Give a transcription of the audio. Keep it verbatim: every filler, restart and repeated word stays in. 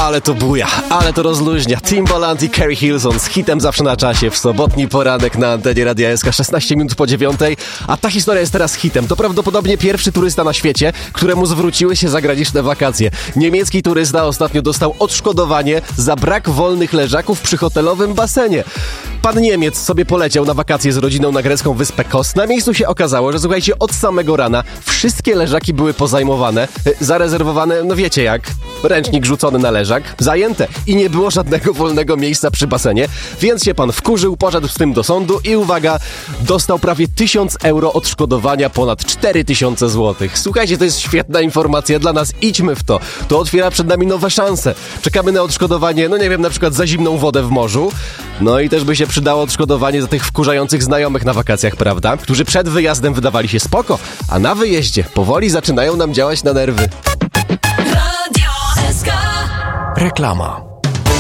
Ale to buja, ale to rozluźnia. Timbaland i Keri Hilson z hitem zawsze na czasie w sobotni poranek na antenie Radia S K, szesnaście minut po dziewiątej. A ta historia jest teraz hitem. To prawdopodobnie pierwszy turysta na świecie, któremu zwróciły się zagraniczne wakacje. Niemiecki turysta ostatnio dostał odszkodowanie za brak wolnych leżaków przy hotelowym basenie. Pan Niemiec sobie poleciał na wakacje z rodziną na grecką wyspę Kos. Na miejscu się okazało, że słuchajcie, od samego rana wszystkie leżaki były pozajmowane, zarezerwowane, no wiecie jak, ręcznik rzucony na leżak, zajęte i nie było żadnego wolnego miejsca przy basenie, więc się pan wkurzył, poszedł z tym do sądu i uwaga, dostał prawie tysiąc euro odszkodowania, ponad cztery tysiące złotych. Słuchajcie, to jest świetna informacja dla nas, idźmy w to. To otwiera przed nami nowe szanse. Czekamy na odszkodowanie, no nie wiem, na przykład za zimną wodę w morzu, no i też by się przydało odszkodowanie za tych wkurzających znajomych na wakacjach, prawda? Którzy przed wyjazdem wydawali się spoko, a na wyjeździe powoli zaczynają nam działać na nerwy. Radio S K. Reklama.